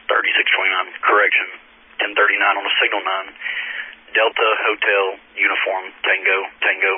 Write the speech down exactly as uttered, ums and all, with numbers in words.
thirty-six twenty-nine, correction, ten thirty-nine on the signal nine. Delta Hotel Uniform Tango Tango